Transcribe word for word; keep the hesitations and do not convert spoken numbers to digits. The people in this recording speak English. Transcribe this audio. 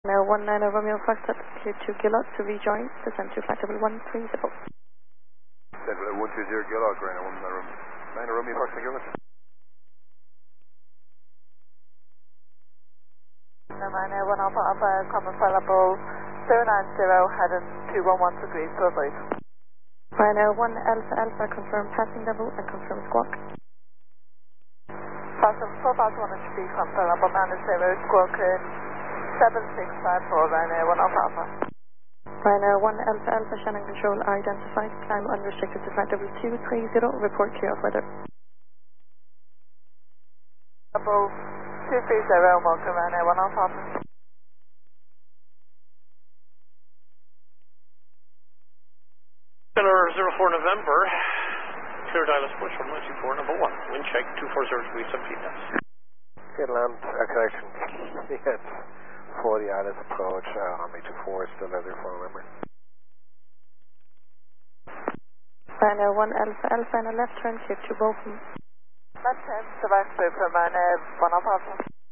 Now one nine Romeo Foxtrot, clear to Gillot to rejoin, descend to flight level one three zero. Level one two zero Gillot, Rhino one nine Romeo Foxtrot Gillot. nine one Alpha Alpha, common flight level zero nine zero, heading two one one degrees to avoid. Rhino one Alpha Alpha, confirm passing level and confirm squawk. Passing four thousand one hundred feet, confirm level nine zero, squawk in seven six five four, Rhino one Alpha Alpha. Rhino one Alpha Alpha, Shannon control identified, climb unrestricted to flight level two three zero, report clear of weather. Level two three zero, welcome Rhino one Alpha Alpha. Killer zero four November, clear dial approach from nine two four, number one, wind check two four zero degrees, seventeen knots. Good land, uh, correction. Yes, forty islands approach, uh, on me two four, still out there for November. Rhino one Alpha Alpha, and a left turn, clear to Bochum. Left turn, direct through from Rhino one Alpha Alpha.